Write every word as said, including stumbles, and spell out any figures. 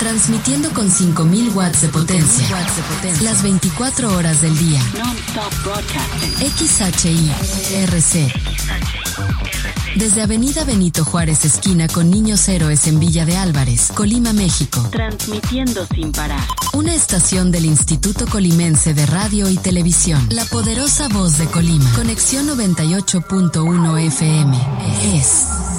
Transmitiendo con cinco mil watts de potencia. Las veinticuatro horas del día. X H I R C. Desde Avenida Benito Juárez, esquina con Niños Héroes en Villa de Álvarez, Colima, México. Transmitiendo sin parar. Una estación del Instituto Colimense de Radio y Televisión. La poderosa voz de Colima. Conexión noventa y ocho punto uno F M. Es